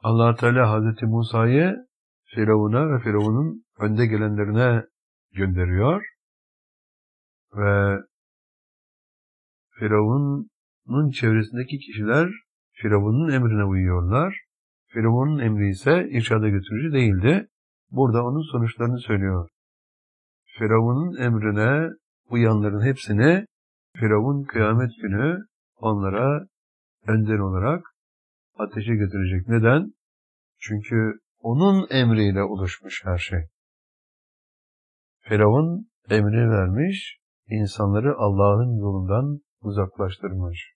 Allah Teala Hazreti Musa'yı Firavun'a ve Firavun'un önde gelenlerine gönderiyor ve Firavun'un çevresindeki kişiler Firavun'un emrine uyuyorlar. Firavun'un emri ise irşada götürücü değildi. Burada onun sonuçlarını söylüyor. Firavun'un emrine uyanların hepsini Firavun kıyamet günü onlara önder olarak ateşe götürecek. Neden? Çünkü onun emriyle oluşmuş her şey. Firavun emri vermiş, insanları Allah'ın yolundan uzaklaştırmış.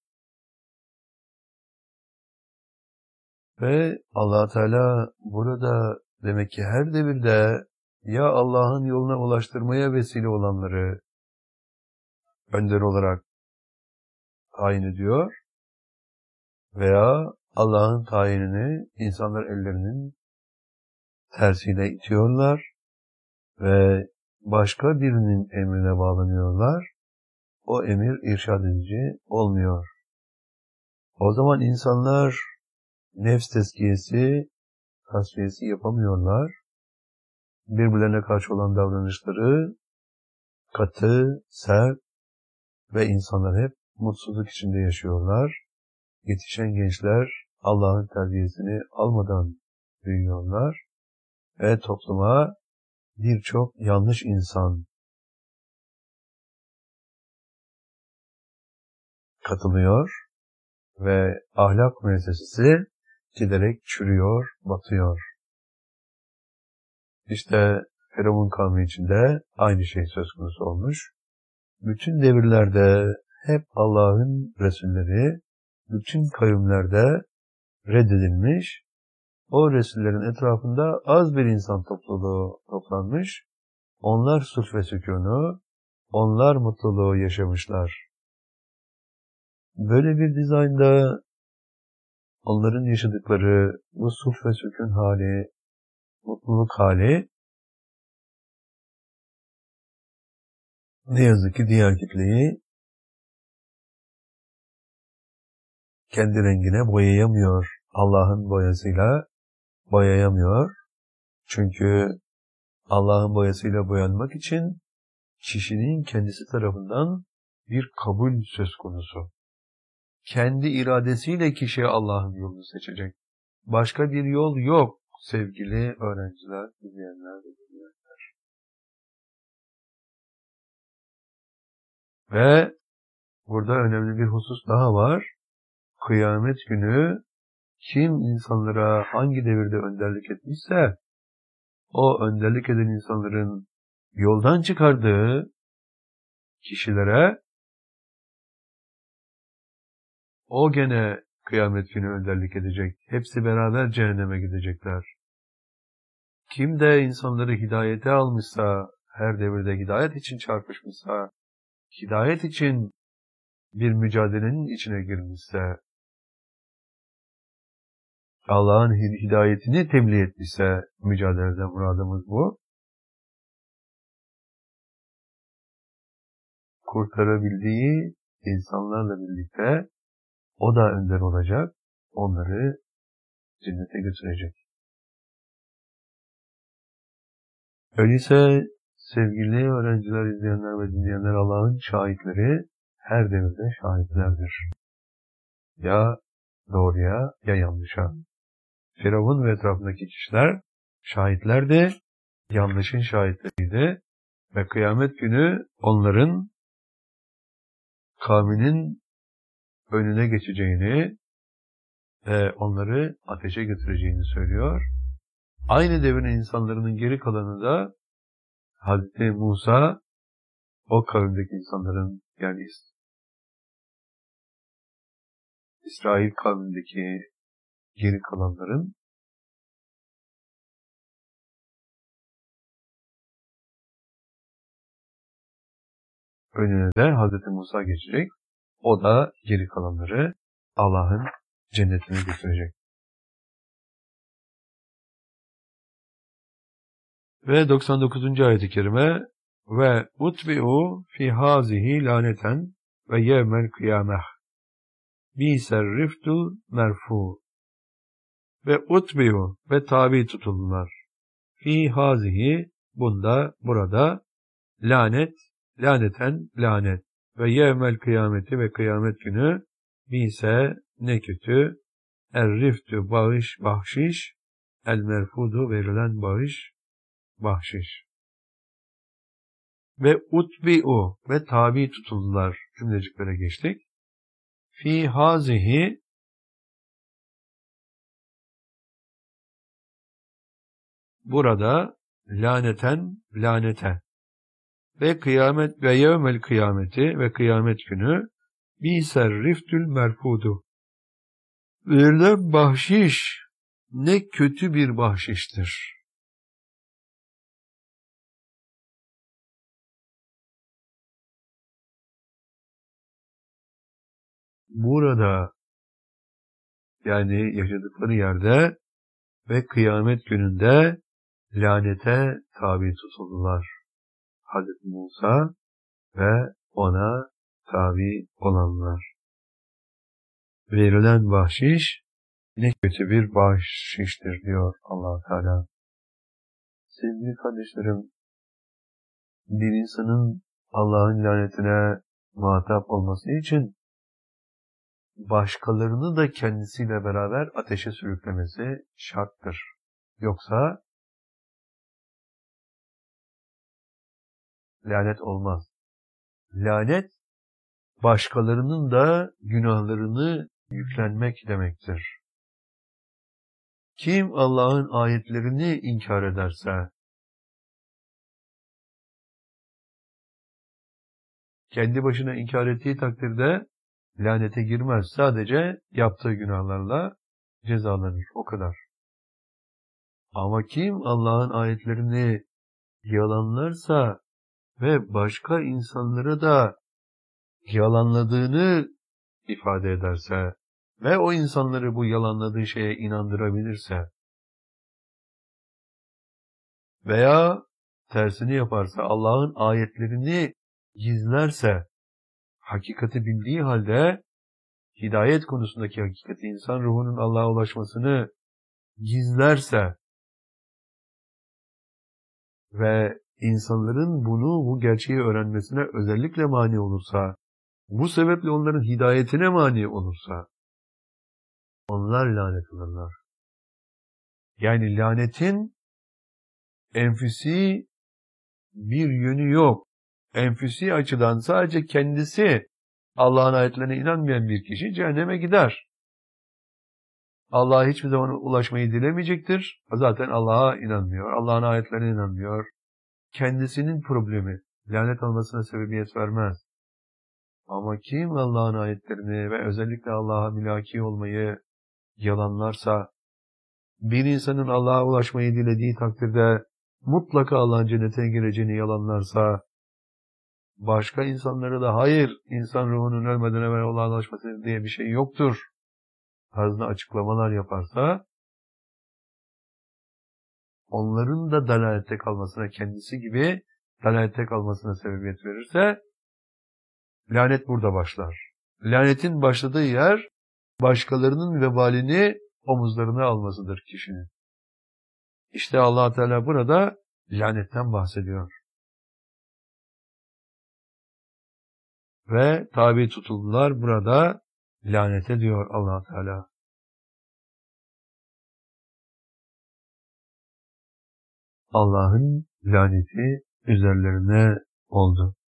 Ve Allah Teala burada demek ki her devirde ya Allah'ın yoluna ulaştırmaya vesile olanları önder olarak tayin ediyor veya Allah'ın tayinini insanlar ellerinin tersiyle itiyorlar ve başka birinin emrine bağlanıyorlar. O emir irşad edici olmuyor. O zaman insanlar nefs tezkiyesi, tasfiyesi yapamıyorlar. Birbirlerine karşı olan davranışları katı, sert ve insanlar hep mutsuzluk içinde yaşıyorlar. Yetişen gençler Allah'ın terbiyesini almadan büyüyorlar ve topluma birçok yanlış insan katılıyor ve ahlak müessesesi giderek çürüyor, batıyor. İşte Firavun kavmi içinde aynı şey söz konusu olmuş. Bütün devirlerde hep Allah'ın Resulleri, bütün kavimlerde reddedilmiş, o Resullerin etrafında az bir insan topluluğu toplanmış, onlar sulh ve sükûnu, onlar mutluluğu yaşamışlar. Böyle bir dizaynda onların yaşadıkları bu sulh ve sükûn hali, mutluluk hali, ne yazık ki diğer kitleyi kendi rengine boyayamıyor. Allah'ın boyasıyla boyayamıyor. Çünkü Allah'ın boyasıyla boyanmak için kişinin kendisi tarafından bir kabul söz konusu. Kendi iradesiyle kişi Allah'ın yolunu seçecek. Başka bir yol yok sevgili öğrenciler, izleyenler ve dinleyenler. Ve burada önemli bir husus daha var. Kıyamet günü kim insanlara hangi devirde önderlik etmişse o önderlik eden insanların yoldan çıkardığı kişilere o gene kıyamet günü önderlik edecek. Hepsi beraber cehenneme gidecekler. Kim de insanları hidayete almışsa, her devirde hidayet için çarpışmışsa, hidayet için bir mücadelenin içine girmişse, Allah'ın hidayetini tebliğ etmişse, mücadeleden muradımız bu. Kurtarabildiği insanlarla birlikte o da önder olacak, onları cennete götürecek. Öyleyse sevgili öğrenciler, izleyenler ve dinleyenler, Allah'ın şahitleri her devirde şahitlerdir. Ya doğruya ya yanlışa. Firavun ve etrafındaki kişiler şahitlerdi, yanlışın şahitleriydi ve kıyamet günü onların kavminin önüne geçeceğini ve onları ateşe götüreceğini söylüyor. Aynı devrin insanların geri kalanı da Hazreti Musa o kavimdeki insanların, yani İsrail kavmindeki geri kalanların önüne de Hazreti Musa geçecek. O da geri kalanları Allah'ın cennetine götürecek. Ve 99. ayet-i kerime ve utbi'u fi hazihi laneten ve yevmel kıyameh bi'ser riftul merfu ve utbi'u ve tabi tutuldular. Fi hazihi bunda, burada lanet, laneten lanet ve yevmel kıyameti ve kıyamet günü bise ne kötü er-riftü bağış, bahşiş, el merfudu verilen bağış, bahşiş. Ve utbi'u ve tabi tutuldular cümleciklere geçtik. Fi hazihi burada laneten lanete ve kıyamet ve yevmel kıyameti ve kıyamet günü biser riftül merfudu verilen bahşiş ne kötü bir bahşiştir. Burada yani yaşadıkları yerde ve kıyamet gününde lanete tabi tutuldular. Hazreti Musa ve ona tabi olanlar. Verilen bahşiş ne kötü bir bahşiştir diyor Allah Teala. Sevgili kardeşlerim, bir insanın Allah'ın lanetine muhatap olması için başkalarını da kendisiyle beraber ateşe sürüklemesi şarttır. Yoksa lanet olmaz. Lanet, başkalarının da günahlarını yüklenmek demektir. Kim Allah'ın ayetlerini inkar ederse, kendi başına inkar ettiği takdirde lanete girmez. Sadece yaptığı günahlarla cezalanır. O kadar. Ama kim Allah'ın ayetlerini yalanlarsa ve başka insanlara da yalanladığını ifade ederse ve o insanları bu yalanladığı şeye inandırabilirse veya tersini yaparsa, Allah'ın ayetlerini gizlerse, hakikati bildiği halde hidayet konusundaki hakikati, insan ruhunun Allah'a ulaşmasını gizlerse ve insanların bu gerçeği öğrenmesine özellikle mani olursa, bu sebeple onların hidayetine mani olursa, onlar lanet olurlar. Yani lanetin enfüsi bir yönü yok. Enfüsi açıdan sadece kendisi Allah'ın ayetlerine inanmayan bir kişi cehenneme gider. Allah'a hiçbir zaman ulaşmayı dilemeyecektir. Zaten Allah'a inanmıyor, Allah'ın ayetlerine inanmıyor. Kendisinin problemi lanet olmasına sebebiyet vermez. Ama kim Allah'ın ayetlerini ve özellikle Allah'a mülaki olmayı yalanlarsa, bir insanın Allah'a ulaşmayı dilediği takdirde mutlaka Allah'ın cennete gireceğini yalanlarsa, başka insanları da hayır, insan ruhunun ölmeden evvel Allah'a ulaşması diye bir şey yoktur tarzında açıklamalar yaparsa, onların da dalalette kalmasına, kendisi gibi dalalette kalmasına sebebiyet verirse, lanet burada başlar. Lanetin başladığı yer, başkalarının vebalini omuzlarına almasıdır kişinin. İşte Allah Teala burada lanetten bahsediyor. Ve tabi tutuldular burada lanete diyor Allah Teala. Allah'ın laneti üzerlerine oldu.